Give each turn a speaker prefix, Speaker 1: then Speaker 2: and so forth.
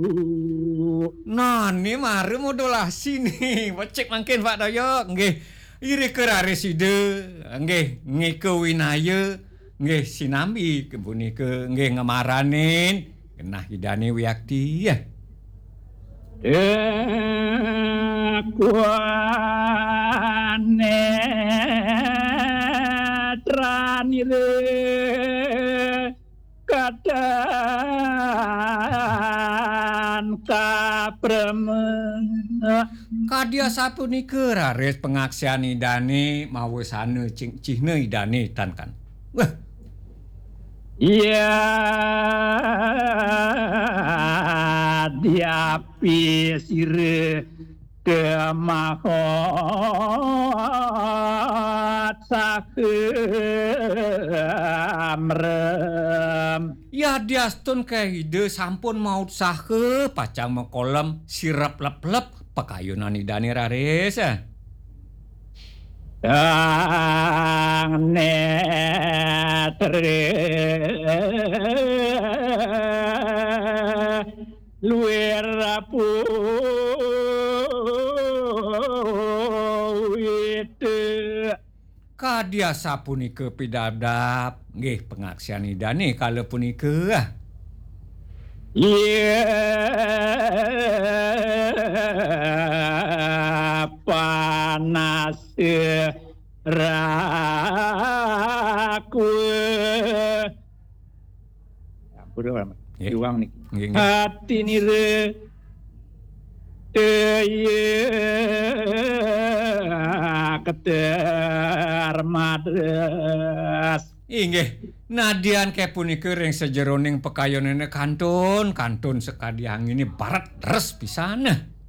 Speaker 1: Nah, ni mare modulasi nih. Wecek mangkin Pak Doyok. Nggih. Iri kerareside. Nggih, ngike winaya. Nggih, sinambi kepunike nggih ngemaranin genah idane Wiyakti ya.
Speaker 2: Kuane tranire kadan kapremen
Speaker 1: Kadya sapunika raris pengaksian idane mawesane cihne idane tan kan. Wah,
Speaker 2: ya diapi sire kemahot sakrem
Speaker 1: ya diastun kahide sampun maut sahe pacang mekolem sirep lep-lep pakayunan idane raris.
Speaker 2: Ang netre luer itu
Speaker 1: Kadya sapunika pidadap nggih pengaksian idane kala punika.
Speaker 2: iya panas raku ampun
Speaker 1: Nggih.
Speaker 2: uang nih
Speaker 1: Nggih, nggih.
Speaker 2: hati nire ketermadas
Speaker 1: Inggih, nadian kepunika ring sejeroning pekayonane kantun sekadiang ini barat res pisana.